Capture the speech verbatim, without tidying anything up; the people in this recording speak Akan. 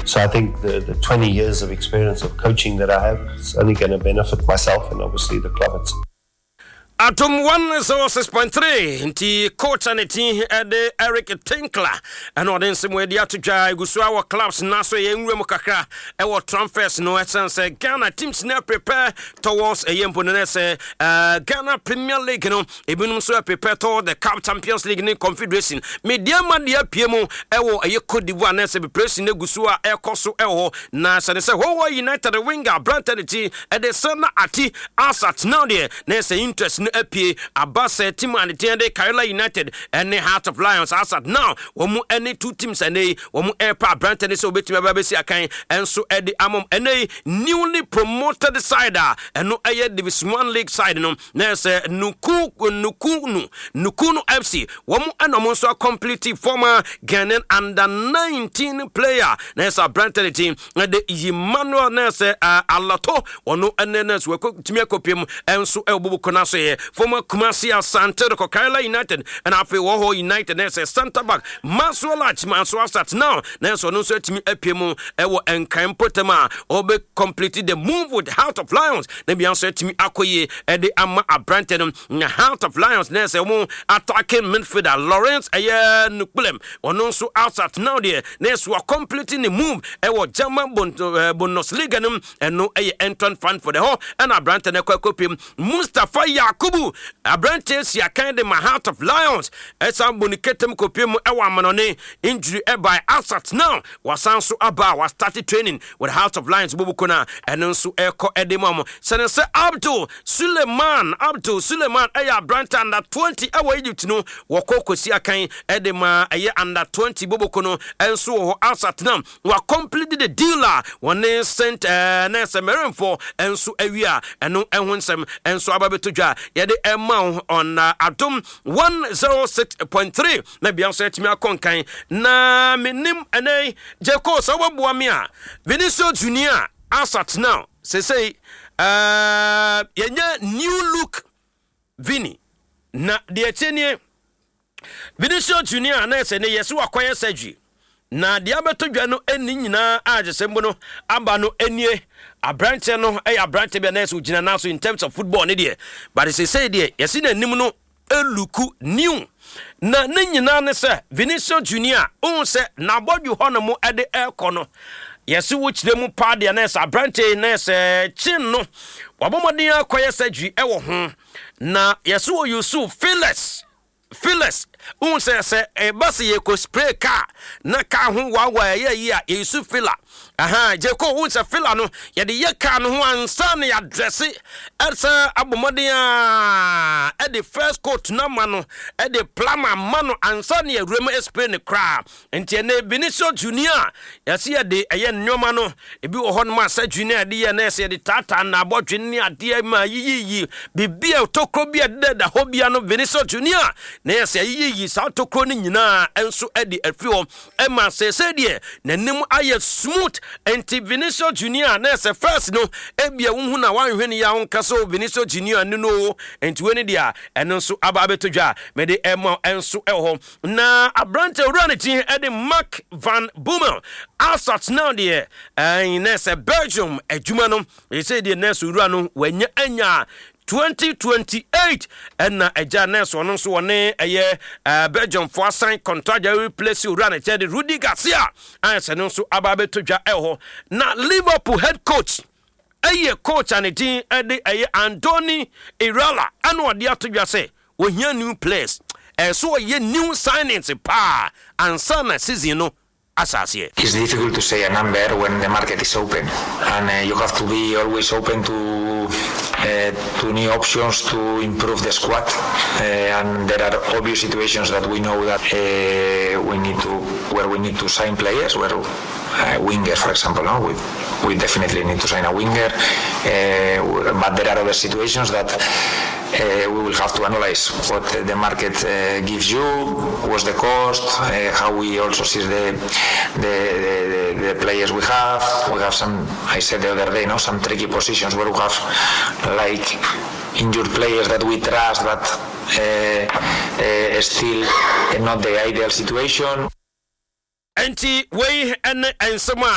So I think the, the twenty years of experience of coaching that I have is only going to benefit myself and obviously the club itself. Atom one oh six point three nti coach and team ede Eric Tinkler and odin semwe dia to dwa gusu our clubs na so ye nwura mu kakra e wo transfers no essence Ghana teams now prepare towards a yempo no say Ghana Premier League no ebinum so prepare toward the Cup Champions League ni Confederation media ma dia piemu e wo ye Cote d'Ivoire na say be president gusu a e koso e ho na say say Ho United winger Brantford team e de sana ati asat now there na say interest apie abase team and the Carolina United and the Heart of Lions asat now womu any two teams and they womu airpa Brantford so betimi babesi akan enso edi amom any newly promoted side and no aye Division one league side no na say nuku nuku nuku F C womu anomo so complete former Ghanaian under nineteen player na say Brantford team the Emmanuel na say alato ono enenes we timi akopiem enso elbubu kona so ye former Kumasi Asante the Carolina United and after Ho United na say center back Maswala Maswala start now na so no so timi apiemu ewo enkan potema obe completed the move with Heart of Lions na bi answer timi akoye e de ama Brantford na Heart of Lions na say mo attacking midfielder Lawrence aye nukulem ono so outside now there na so completing the move ewo German Bundesliga no and no aye entrant fan for the whole and Brantford na kwakopim Mustafa Yakubu Abrante si akande my Heart of Lions esa boniketem kopiem ewa manone injury e by Asat now wasan so aba was started training with Heart of Lions bubukuna and nso eko edemam sense Abdul Suleiman Abdul Suleiman eya Abrante under twenty ewa Egypt no wokokosi akan edema eye under twenty bubukuno enso ho Asat now wa completed the dealer one sent uh, nese meren for enso awia eno ehonsem enso ababetodwa yede ema on uh, Atom one oh six point three na bia so etimi akonkan na menim enai Jeko so wabua me a Vinicius Junior Asat now say say uh yenya new look Vini na de etenie Vinicius Junior na say ne yeso akoye surgery na de abetodwa no eni nyina ajesembo no aba no enie Abrante no eh Abrante be na so gina na so in terms of football ne de but they say there yesi na nim no eluku new na ne nyina ne se Vinicius Junior on se na bodwu hono mo ede elko no yesi wo kire mu pa de na se Abrante na se chin no wabomodin akoye surgery e wo ho na yesi wo Yusuf Phyllis Phyllis un se se e basi ye ko spray car na ka ho wawa ye ye a Yusuf Phila aha Jeko un se Phila no ye de ye car no ho ansa na ya dress esa abomodin a e the first coat na ma no e the plumber ma no ansa na ye rem spray ne cra enti na Vinicius Junior ye se ye de ye nnwoma no e bi wo ho no ma sa Junior de ye na se de tata na abodwe ni ade ma yiyi bibia tokro bia de da hobia no Vinicius Junior na ye se yiyi sa tokro ni nyina enso e de afio e ma se se de nanim aye smooth enti Vinicius Junior na se first no e bia wo hu na wanhwe ne ya wonka so Vinicius Junior ne no enti we ne dia eno so aba betodwa me de emo enso e ho na Abrante run it e de Mark van Bommel Asat now de eh na se Belgium adwuma no e se de na so run no wanya anya twenty twenty-eight and na eja neso no so one eye Belgium for sign contract replace run it the Rudy Garcia and se no so ababetodwa eho na Liverpool head coach eye coach and team ede eye Anthony Irala anu ade atodwa say we hear new players e so ye new signings pa ansa na season no. It's difficult to say a number when the market is open, and uh, you have to be always open to uh, to new options to improve the squad. Uh, and there are obvious situations that we know that uh, we need to where we need to sign players, where uh, wingers, for example, no, we we definitely need to sign a winger. Uh, but there are other situations that. Uh, we will have to analyze what uh, the market uh, gives you, what's the cost, uh, how we also see the the, the the players we have. We have some, I said the other day, no, some tricky positions where we have like injured players that we trust, but uh, uh, still uh, not the ideal situation. Anti way and and some